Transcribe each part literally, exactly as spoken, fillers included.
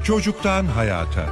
Çocuktan hayata.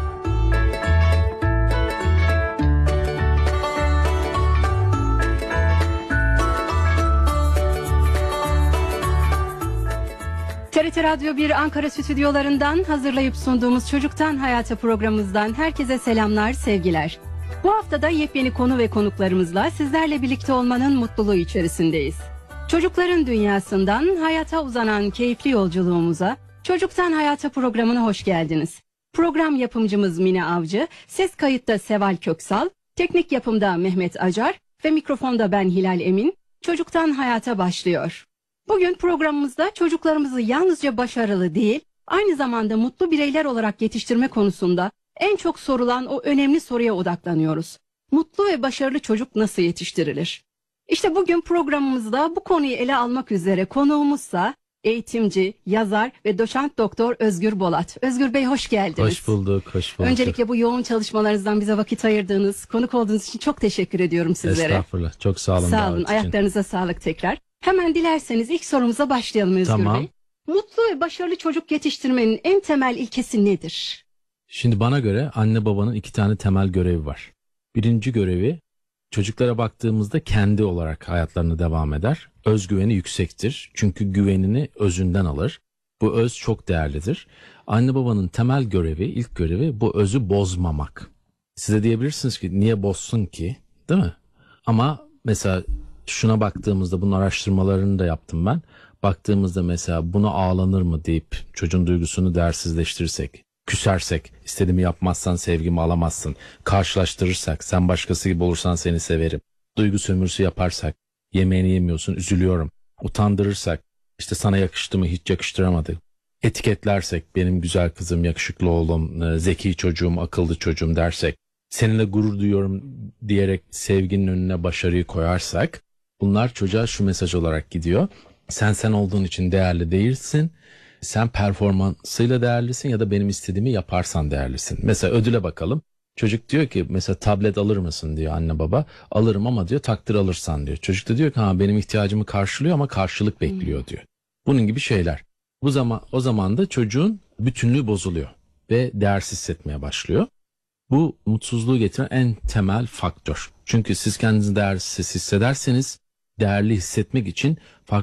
T R T Radyo bir Ankara stüdyolarından hazırlayıp sunduğumuz Çocuktan Hayata programımızdan herkese selamlar, sevgiler. Bu haftada yepyeni konu ve konuklarımızla sizlerle birlikte olmanın mutluluğu içerisindeyiz. Çocukların dünyasından hayata uzanan keyifli yolculuğumuza Çocuktan Hayata programına hoş geldiniz. Program yapımcımız Mine Avcı, ses kayıtta Seval Köksal, teknik yapımda Mehmet Acar ve mikrofonda ben Hilal Emin. Çocuktan Hayata başlıyor. Bugün programımızda çocuklarımızı yalnızca başarılı değil, aynı zamanda mutlu bireyler olarak yetiştirme konusunda en çok sorulan o önemli soruya odaklanıyoruz. Mutlu ve başarılı çocuk nasıl yetiştirilir? İşte bugün programımızda bu konuyu ele almak üzere konuğumuzsa eğitimci, yazar ve doçent doktor Özgür Bolat. Özgür Bey hoş geldiniz. Hoş bulduk, hoş bulduk. Öncelikle bu yoğun çalışmalarınızdan bize vakit ayırdığınız, konuk olduğunuz için çok teşekkür ediyorum sizlere. Estağfurullah, çok sağ olun. Sağ olun, ayaklarınıza sağlık tekrar. Hemen dilerseniz ilk sorumuza başlayalım Özgür Tamam. Bey. Mutlu ve başarılı çocuk yetiştirmenin en temel ilkesi nedir? Şimdi bana göre anne babanın iki tane temel görevi var. Birinci görevi çocuklara baktığımızda kendi olarak hayatlarına devam eder. Özgüveni yüksektir. Çünkü güvenini özünden alır. Bu öz çok değerlidir. Anne babanın temel görevi, ilk görevi bu özü bozmamak. Size diyebilirsiniz ki niye bozsun ki, değil mi? Ama mesela şuna baktığımızda, bunun araştırmalarını da yaptım ben. Baktığımızda mesela buna ağlanır mı deyip çocuğun duygusunu değersizleştirirsek, küsersek, istediğimi yapmazsan sevgimi alamazsın, karşılaştırırsak, sen başkası gibi olursan seni severim, duygu sömürüsü yaparsak, yemeğini yemiyorsun, üzülüyorum, utandırırsak, işte sana yakıştı mı hiç yakıştıramadı, etiketlersek, benim güzel kızım, yakışıklı oğlum, zeki çocuğum, akıllı çocuğum dersek, seninle gurur duyuyorum diyerek sevginin önüne başarıyı koyarsak, bunlar çocuğa şu mesaj olarak gidiyor: sen sen olduğun için değerli değilsin, sen performansıyla değerlisin ya da benim istediğimi yaparsan değerlisin. Mesela ödüle bakalım. Çocuk diyor ki mesela tablet alır mısın diyor anne baba. Alırım ama diyor takdir alırsan diyor. Çocuk da diyor ki ha benim ihtiyacımı karşılıyor ama karşılık bekliyor diyor. Bunun gibi şeyler. Bu zaman o zaman da çocuğun bütünlüğü bozuluyor ve değersiz hissetmeye başlıyor. Bu mutsuzluğu getiren en temel faktör. Çünkü siz kendinizi değersiz hissederseniz değerli hissetmek için farklı